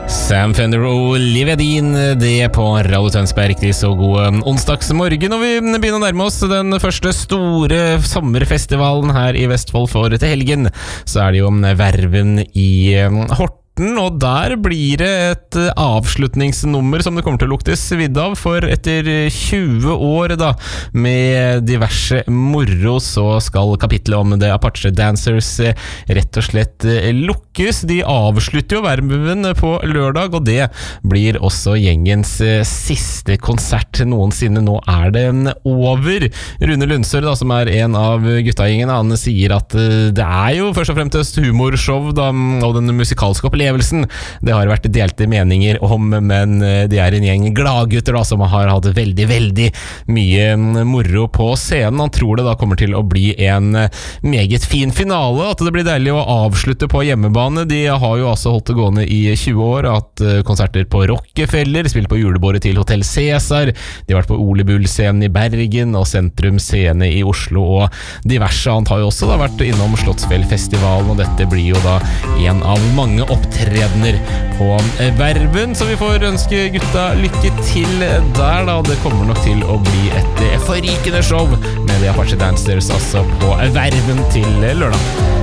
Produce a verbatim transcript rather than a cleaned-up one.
Sam Fender og Olivia Dean, det på Radio Tønsberg. Riktig så god onsdagsmorgen, og vi begynner å nærme oss den første store sommerfestivalen her i Vestfold. For til helgen så er det jo Verven i Horten, og der blir det et avslutningsnummer som det kommer til å lukte svidd av, for etter tjue år da, med diverse moro, så skal kapitlet om The Apache Dancers rett og slett lukkes. De avslutter jo Verven på lørdag, og det blir også gjengens siste konsert noensinne. Nå er den over. Rune Lundsør, da, som er en av guttagjengen, han sier at det er jo først og fremst humorshow da, og den musikalske opplevelsen. Det har vært delte meninger om, men de er en gjeng gladgutter da, som har hatt veldig, veldig mye moro på scenen. Han tror det da kommer til å bli en meget fin finale, at det blir deilig å avslutte på hjemmebane. De har jo altså holdt det gående i tjue år, hatt konserter på Rockefeller, spilt på julebordet til Hotel Cæsar, de har vært på Ole Bull-scenen i Bergen og Sentrum Scene i Oslo og diverse. Han har jo også da vært innom Slottsfjellfestivalen, og dette blir jo da en av mange opptredener på Verven, så vi får ønske gutta lykke til der da. Det kommer nok til å bli et forrykende show med The Apache Dancers altså på Verven til lørdag.